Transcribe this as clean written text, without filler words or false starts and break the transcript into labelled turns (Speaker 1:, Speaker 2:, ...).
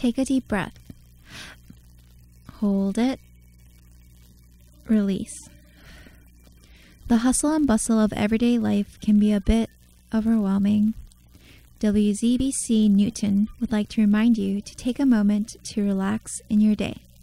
Speaker 1: take a deep breath. Hold it. Release. The hustle and bustle of everyday life can be a bit overwhelming. WZBC Newton would like to remind you to take a moment to relax in your day.